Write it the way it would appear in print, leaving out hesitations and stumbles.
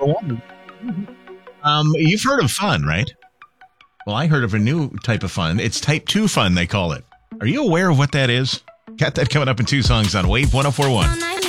104.1. You've heard of fun, right? Well, I heard of a new type of fun. It's type 2 fun, they call it. Are you aware of what that is? Got that coming up in 2 songs on Wave 104.1.